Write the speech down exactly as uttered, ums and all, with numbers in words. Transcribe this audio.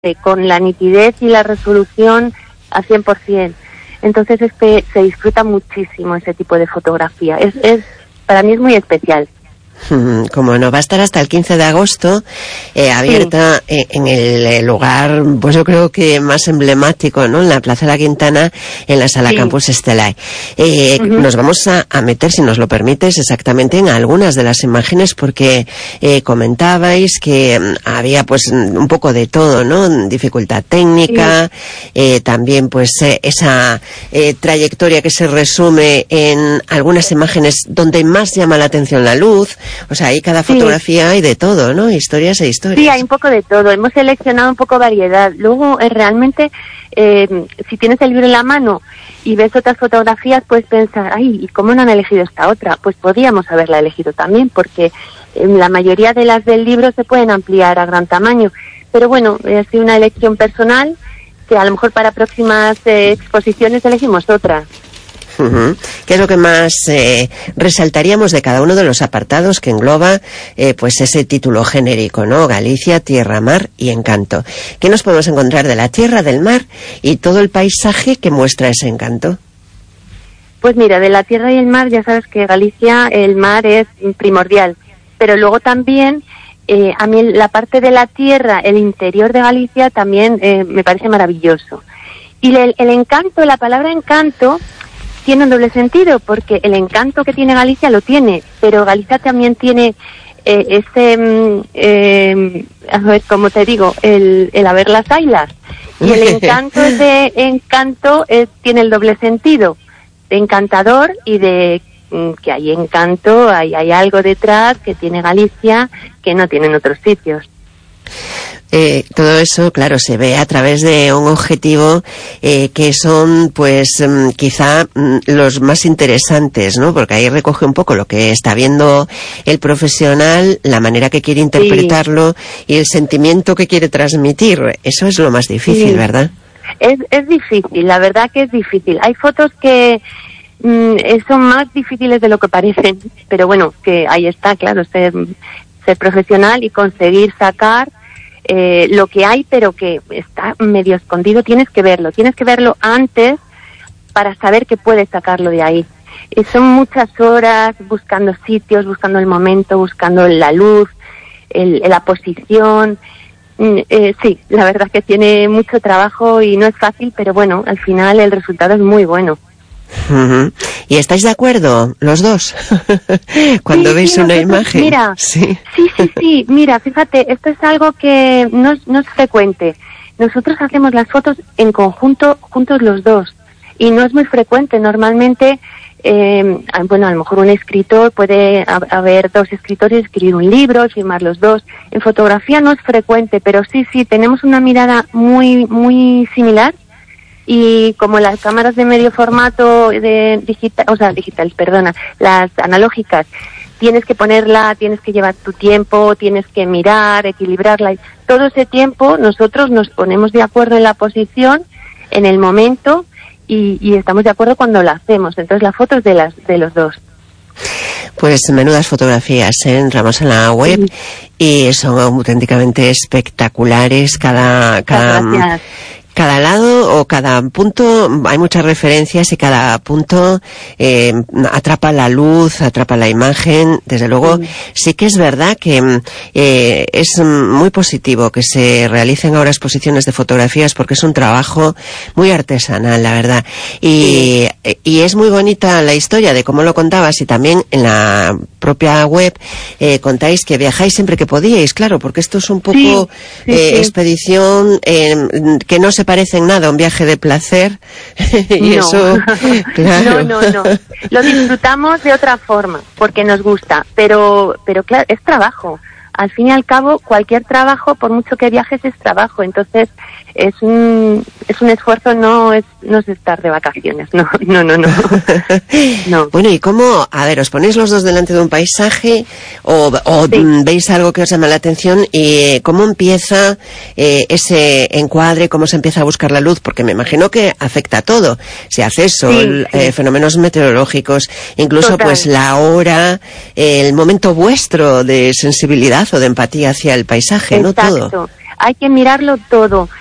con la nitidez y la resolución a cien por ciento. Entonces es que se disfruta muchísimo ese tipo de fotografía. Es, es para mí es muy especial. Como no, va a estar hasta el quince de agosto, eh, abierta sí. eh, en el lugar, pues yo creo que más emblemático, ¿no? En la Plaza de la Quintana, en la Sala sí. Campus Estelae. Eh, uh-huh. Nos vamos a, a meter, si nos lo permites, exactamente en algunas de las imágenes, porque eh, comentabais que um, había pues un poco de todo, ¿no? Dificultad técnica, sí. eh, también pues eh, esa eh, trayectoria que se resume en algunas imágenes donde más llama la atención la luz. O sea, ahí cada fotografía sí. hay de todo, ¿no? Historias e historias. Sí, hay un poco de todo. Hemos seleccionado un poco variedad. Luego, eh, realmente, eh, si tienes el libro en la mano y ves otras fotografías, puedes pensar, ay, ¿y cómo no han elegido esta otra? Pues podíamos haberla elegido también, porque eh, la mayoría de las del libro se pueden ampliar a gran tamaño. Pero bueno, ha sido una elección personal que a lo mejor para próximas eh, exposiciones elegimos otra. Uh-huh. ¿Qué es lo que más eh, resaltaríamos de cada uno de los apartados que engloba eh, pues ese título genérico, ¿no? Galicia, tierra, mar y encanto. ¿Qué nos podemos encontrar de la tierra, del mar y todo el paisaje que muestra ese encanto? Pues mira, de la tierra y el mar, ya sabes que Galicia, el mar es primordial, pero luego también eh, a mí la parte de la tierra, el interior de Galicia también eh, me parece maravilloso. Y el, el encanto, la palabra encanto tiene un doble sentido, porque el encanto que tiene Galicia lo tiene, pero Galicia también tiene eh, ese, eh, a ver, como te digo, el, el haber las ailas. Y el encanto, ese encanto es, tiene el doble sentido, de encantador y de mm, que hay encanto, hay, hay algo detrás que tiene Galicia que no tienen otros sitios. Eh, todo eso, claro, se ve a través de un objetivo eh, que son, pues, um, quizá um, los más interesantes, ¿no? Porque ahí recoge un poco lo que está viendo el profesional, la manera que quiere interpretarlo sí. y el sentimiento que quiere transmitir. Eso es lo más difícil, sí. ¿verdad? Es, es difícil, la verdad que es difícil. Hay fotos que mm, son más difíciles de lo que parecen, pero bueno, que ahí está, claro, ser, ser profesional y conseguir sacar Eh, lo que hay, pero que está medio escondido. Tienes que verlo, tienes que verlo antes para saber que puedes sacarlo de ahí. Eh, son muchas horas buscando sitios, buscando el momento, buscando la luz, el, la posición. Eh, sí, la verdad que tiene mucho trabajo y no es fácil, pero bueno, al final el resultado es muy bueno. Uh-huh. ¿Y estáis de acuerdo los dos cuando sí, veis sí, una imagen? Mira, sí. sí, sí, sí, mira, fíjate, esto es algo que no, no es frecuente. Nosotros hacemos las fotos en conjunto, juntos los dos, y no es muy frecuente. Normalmente, eh, bueno, a lo mejor un escritor puede haber dos escritores, escribir un libro, firmar los dos. En fotografía no es frecuente, pero sí, sí, tenemos una mirada muy, muy similar. Y como las cámaras de medio formato de digital, o sea, digitales, perdona, las analógicas, tienes que ponerla, tienes que llevar tu tiempo, tienes que mirar, equilibrarla. Todo ese tiempo nosotros nos ponemos de acuerdo en la posición, en el momento, y, y estamos de acuerdo cuando la hacemos. Entonces la foto es de las de los dos. Pues menudas fotografías, ¿eh? Entramos en la web sí. y son auténticamente espectaculares cada cada Gracias. Cada lado o cada punto, hay muchas referencias y cada punto eh, atrapa la luz, atrapa la imagen. Desde luego, sí, sí que es verdad que eh, es muy positivo que se realicen ahora exposiciones de fotografías porque es un trabajo muy artesanal, la verdad. Y, sí. y es muy bonita la historia de cómo lo contabas, y también en la propia web eh, contáis que viajáis siempre que podíais, claro, porque esto es un poco sí, sí, eh, sí. expedición eh, que no se parece en nada a un viaje de placer. y no. eso, claro. no, no, no. Lo disfrutamos de otra forma, porque nos gusta, pero, pero claro, es trabajo. Al fin y al cabo, cualquier trabajo, por mucho que viajes, es trabajo. Entonces, es un es un esfuerzo, no es no es estar de vacaciones, no, no, no, no. no. Bueno, ¿y cómo? A ver, ¿os ponéis los dos delante de un paisaje o, o sí. veis algo que os llama la atención? ¿Y cómo empieza eh, ese encuadre? ¿Cómo se empieza a buscar la luz? Porque me imagino que afecta a todo. Si hace sol, sí, sí. Eh, fenómenos meteorológicos, incluso Total. pues la hora, eh, el momento vuestro de sensibilidad o de empatía hacia el paisaje, Exacto. ¿no? Todo. hay que mirarlo todo.